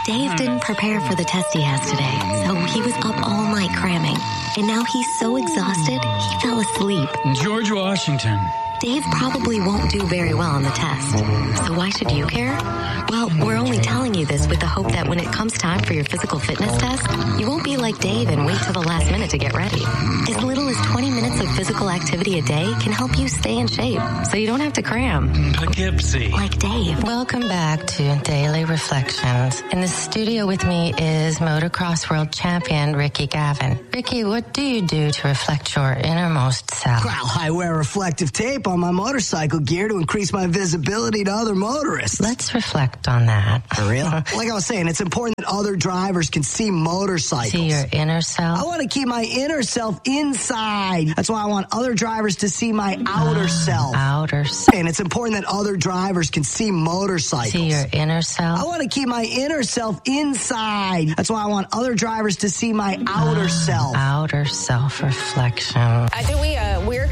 Dave didn't prepare for the test he has today, so he was up all night cramming. And now he's so exhausted, he fell asleep. George Washington. Dave probably won't do very well on the test. So why should you care? Well, we're only telling you this with the hope that when it comes time for your physical fitness test, you won't be like Dave and wait till the last minute to get ready. As little as 20 minutes of physical activity a day can help you stay in shape, so you don't have to cram. Poughkeepsie. Like Dave. Welcome back to Daily Reflections. In the studio with me is motocross world champion Ricky Gavin. Ricky, what do you do to reflect your innermost self? Well, I wear reflective tape on my motorcycle gear to increase my visibility to other motorists. Let's reflect on that. For real? Like I was saying, it's important that other drivers can see motorcycles. See your inner self? I want to keep my inner self inside. That's why I want other drivers to see my outer self. Outer self. And it's important that other drivers can see motorcycles. See your inner self? I want to keep my inner self inside. That's why I want other drivers to see my outer self. Outer self reflection. We're